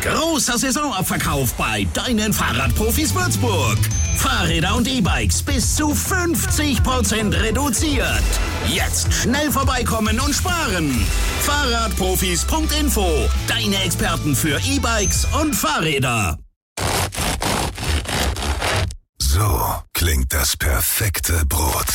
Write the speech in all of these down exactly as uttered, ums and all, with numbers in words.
Großer Saisonabverkauf bei deinen Fahrradprofis Würzburg. Fahrräder und E-Bikes bis zu fünfzig Prozent reduziert. Jetzt schnell vorbeikommen und sparen. Fahrradprofis Punkt info. Deine Experten für E-Bikes und Fahrräder. So klingt das perfekte Brot.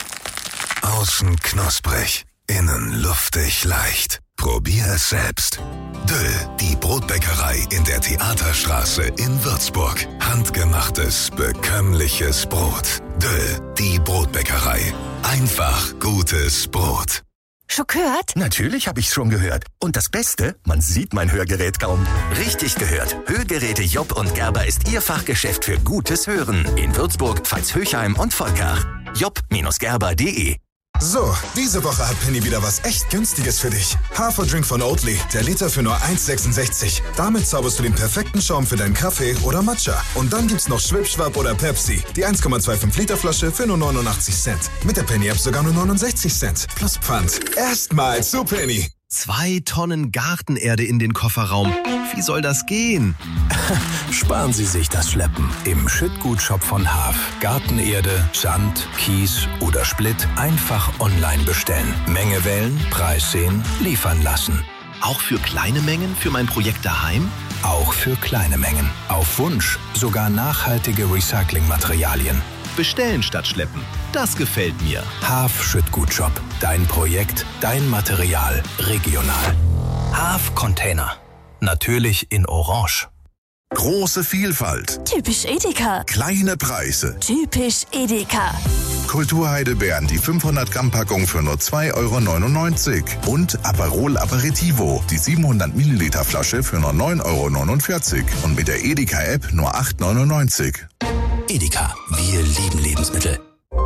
Außen knusprig, innen luftig leicht. Probier es selbst. Döll, die Brotbäckerei in der Theaterstraße in Würzburg. Handgemachtes, bekömmliches Brot. Döll, die Brotbäckerei. Einfach gutes Brot. Schon gehört? Natürlich habe ich's schon gehört. Und das Beste, man sieht mein Hörgerät kaum. Richtig gehört. Hörgeräte Job und Gerber ist Ihr Fachgeschäft für gutes Hören. In Würzburg, Veitshöchheim und Volkach. job Gerber punkt de. So, diese Woche hat Penny wieder was echt Günstiges für dich. Haferdrink von Oatly, der Liter für nur eins Komma sechsundsechzig. Damit zauberst du den perfekten Schaum für deinen Kaffee oder Matcha. Und dann gibt's noch Schwipschwapp oder Pepsi, die eins Komma fünfundzwanzig Liter Flasche für nur neunundachtzig Cent. Mit der Penny-App sogar nur neunundsechzig Cent. Plus Pfand. Erstmal zu Penny. Zwei Tonnen Gartenerde in den Kofferraum. Wie soll das gehen? Sparen Sie sich das Schleppen. Im Schüttgutshop von Haaf. Gartenerde, Sand, Kies oder Splitt einfach online bestellen. Menge wählen, Preis sehen, liefern lassen. Auch für kleine Mengen für mein Projekt daheim? Auch für kleine Mengen. Auf Wunsch sogar nachhaltige Recyclingmaterialien. Bestellen statt schleppen. Das gefällt mir. Haaf Schüttgutshop. Dein Projekt, dein Material. Regional. Haaf Container. Natürlich in Orange. Große Vielfalt. Typisch Edeka. Kleine Preise. Typisch Edeka. Kulturheidelbeeren, die fünfhundert Gramm Packung für nur zwei Euro neunundneunzig. Und Aperol Aperitivo, die siebenhundert Milliliter Flasche für nur neun Euro neunundvierzig. Und mit der Edeka-App nur acht Euro neunundneunzig. Edeka, wir lieben Lebensmittel.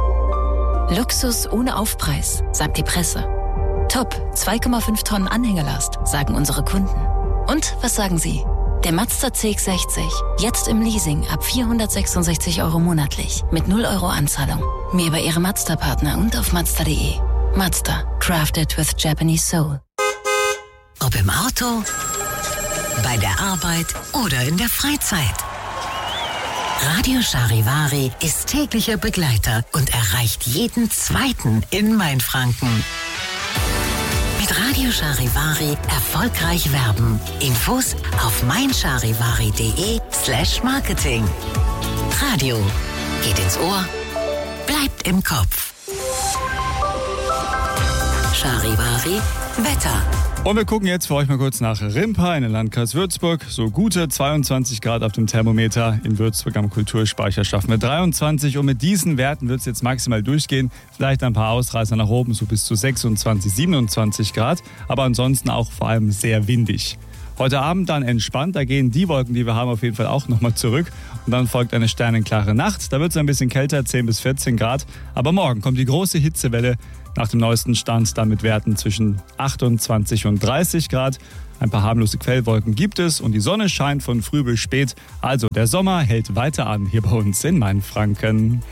Luxus ohne Aufpreis, sagt die Presse. Top, zwei Komma fünf Tonnen Anhängerlast, sagen unsere Kunden. Und was sagen Sie? Der Mazda C X sechzig, jetzt im Leasing ab vierhundertsechsundsechzig Euro monatlich, mit null Euro Anzahlung. Mehr über Ihre Mazda-Partner und auf mazda punkt de. Mazda, crafted with Japanese soul. Ob im Auto, bei der Arbeit oder in der Freizeit. Radio Charivari ist täglicher Begleiter und erreicht jeden Zweiten in Mainfranken. Mit Radio Charivari erfolgreich werben. Infos auf meincharivari.de slash Marketing. Radio geht ins Ohr, bleibt im Kopf. Charivari Wetter. Und wir gucken jetzt für euch mal kurz nach Rimpa in den Landkreis Würzburg. So gute zweiundzwanzig Grad auf dem Thermometer. In Würzburg am Kulturspeicher schaffen wir dreiundzwanzig. Und mit diesen Werten wird es jetzt maximal durchgehen. Vielleicht ein paar Ausreißer nach oben, so bis zu sechsundzwanzig, siebenundzwanzig Grad. Aber ansonsten auch vor allem sehr windig. Heute Abend dann entspannt. Da gehen die Wolken, die wir haben, auf jeden Fall auch nochmal zurück. Und dann folgt eine sternenklare Nacht. Da wird es ein bisschen kälter, zehn bis vierzehn Grad. Aber morgen kommt die große Hitzewelle. Nach dem neuesten Stand dann mit Werten zwischen achtundzwanzig und dreißig Grad. Ein paar harmlose Quellwolken gibt es und die Sonne scheint von früh bis spät. Also der Sommer hält weiter an hier bei uns in Mainfranken.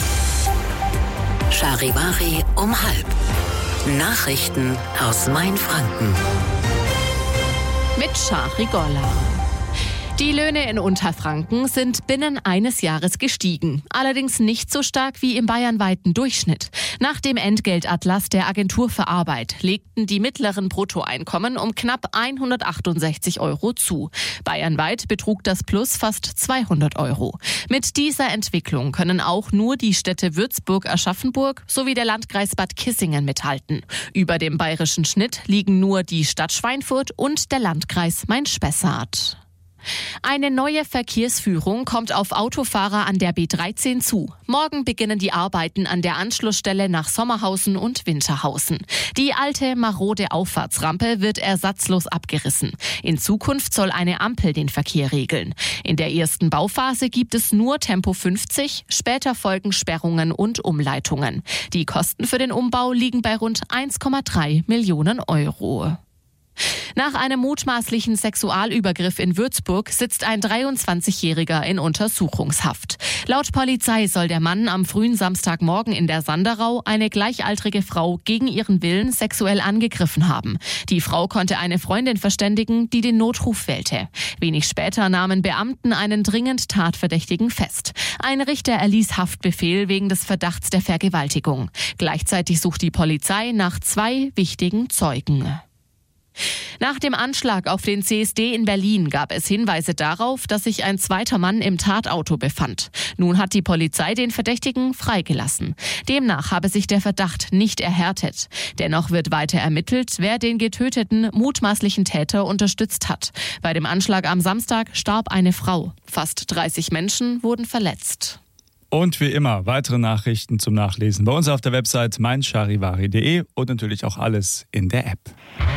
Charivari um halb. Nachrichten aus Mainfranken. Mit Shari Golla. Die Löhne in Unterfranken sind binnen eines Jahres gestiegen. Allerdings nicht so stark wie im bayernweiten Durchschnitt. Nach dem Entgeltatlas der Agentur für Arbeit legten die mittleren Bruttoeinkommen um knapp hundertachtundsechzig Euro zu. Bayernweit betrug das Plus fast zweihundert Euro. Mit dieser Entwicklung können auch nur die Städte Würzburg, Aschaffenburg sowie der Landkreis Bad Kissingen mithalten. Über dem bayerischen Schnitt liegen nur die Stadt Schweinfurt und der Landkreis Main-Spessart. Eine neue Verkehrsführung kommt auf Autofahrer an der B dreizehn zu. Morgen beginnen die Arbeiten an der Anschlussstelle nach Sommerhausen und Winterhausen. Die alte, marode Auffahrtsrampe wird ersatzlos abgerissen. In Zukunft soll eine Ampel den Verkehr regeln. In der ersten Bauphase gibt es nur Tempo fünfzig, später folgen Sperrungen und Umleitungen. Die Kosten für den Umbau liegen bei rund eins Komma drei Millionen Euro. Nach einem mutmaßlichen Sexualübergriff in Würzburg sitzt ein dreiundzwanzigjähriger in Untersuchungshaft. Laut Polizei soll der Mann am frühen Samstagmorgen in der Sanderau eine gleichaltrige Frau gegen ihren Willen sexuell angegriffen haben. Die Frau konnte eine Freundin verständigen, die den Notruf wählte. Wenig später nahmen Beamten einen dringend Tatverdächtigen fest. Ein Richter erließ Haftbefehl wegen des Verdachts der Vergewaltigung. Gleichzeitig sucht die Polizei nach zwei wichtigen Zeugen. Nach dem Anschlag auf den C S D in Berlin gab es Hinweise darauf, dass sich ein zweiter Mann im Tatauto befand. Nun hat die Polizei den Verdächtigen freigelassen. Demnach habe sich der Verdacht nicht erhärtet. Dennoch wird weiter ermittelt, wer den getöteten mutmaßlichen Täter unterstützt hat. Bei dem Anschlag am Samstag starb eine Frau. Fast dreißig Menschen wurden verletzt. Und wie immer weitere Nachrichten zum Nachlesen bei uns auf der Website mein charivari punkt de und natürlich auch alles in der App.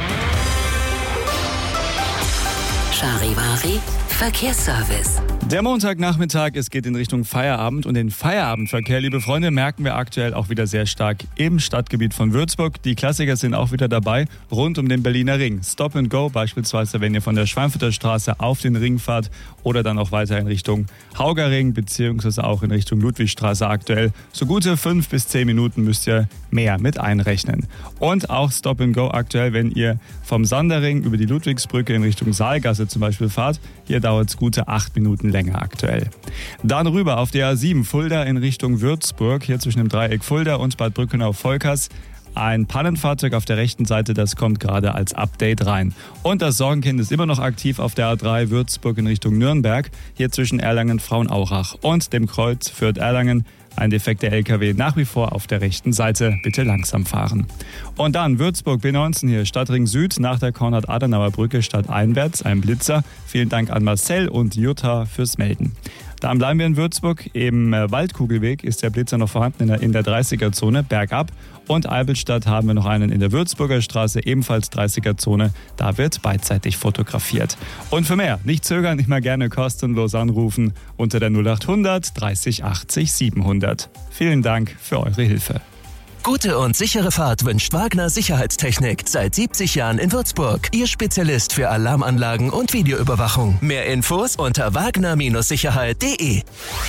Charivari Verkehrsservice. Der Montagnachmittag, es geht in Richtung Feierabend und den Feierabendverkehr, liebe Freunde, merken wir aktuell auch wieder sehr stark im Stadtgebiet von Würzburg. Die Klassiker sind auch wieder dabei, rund um den Berliner Ring. Stop and Go beispielsweise, wenn ihr von der Schweinfurter Straße auf den Ring fahrt oder dann auch weiter in Richtung Haugerring beziehungsweise auch in Richtung Ludwigstraße aktuell. So gute fünf bis zehn Minuten müsst ihr mehr mit einrechnen. Und auch Stop and Go aktuell, wenn ihr vom Sanderring über die Ludwigsbrücke in Richtung Saalgasse zum Beispiel fahrt. Hier dauert es gute acht Minuten länger aktuell. Dann rüber auf der A sieben Fulda in Richtung Würzburg, hier zwischen dem Dreieck Fulda und Bad Brückenau-Volkers. Ein Pannenfahrzeug auf der rechten Seite, das kommt gerade als Update rein. Und das Sorgenkind ist immer noch aktiv auf der A drei Würzburg in Richtung Nürnberg, hier zwischen Erlangen-Frauenaurach und dem Kreuz Fürth-Erlangen. Ein defekter L K W nach wie vor auf der rechten Seite. Bitte langsam fahren. Und dann Würzburg B neunzehn hier, Stadtring Süd nach der Konrad-Adenauer-Brücke stadteinwärts. Ein Blitzer. Vielen Dank an Marcel und Jutta fürs Melden. Dann bleiben wir in Würzburg. Im Waldkugelweg ist der Blitzer noch vorhanden in der, in der dreißiger-Zone bergab. Und Albelstadt haben wir noch einen in der Würzburger Straße, ebenfalls dreißiger-Zone. Da wird beidseitig fotografiert. Und für mehr, nicht zögern, immer gerne kostenlos anrufen unter der null acht hundert dreißig achtzig siebenhundert. Vielen Dank für eure Hilfe. Gute und sichere Fahrt wünscht Wagner Sicherheitstechnik. Seit siebzig Jahren in Würzburg. Ihr Spezialist für Alarmanlagen und Videoüberwachung. Mehr Infos unter wagner Sicherheit punkt de.